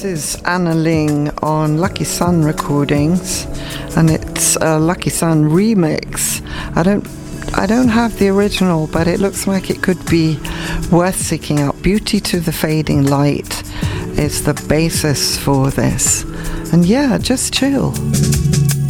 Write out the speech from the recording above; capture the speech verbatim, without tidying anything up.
is Anna Ling on Lucky Sun Recordings, and it's a Lucky Sun remix. I don't I don't have the original, but it looks like it could be worth seeking out. Beauty to the Fading Light is the basis for this. And yeah, just chill.